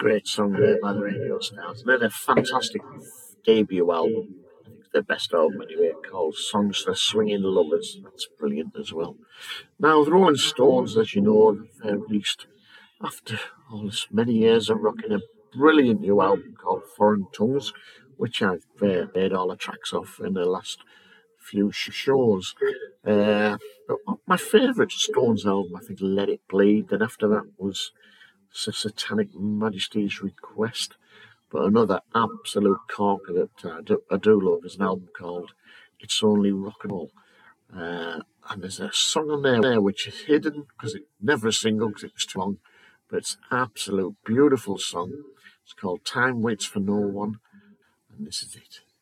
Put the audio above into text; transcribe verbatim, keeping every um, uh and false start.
great song there by the Radio Stars. They had a fantastic debut album. I think it's their best album anyway, called Songs for Swinging Lovers. That's brilliant as well. Now, the Rolling Stones, as you know, have released, after all this many years of rocking, a brilliant new album called Foreign Tongues, which I've uh, made all the tracks of in the last few sh- shows. Uh, but my favourite Stones album, I think, Let It Bleed. Then after that was Satanic Majesty's Request. But another absolute corker that I do, I do love is an album called It's Only Rock and Roll. Uh, and there's a song on there, there which is hidden because it's never a single because it was too long. But it's an absolute beautiful song. It's called Time Waits for No One. And this is it.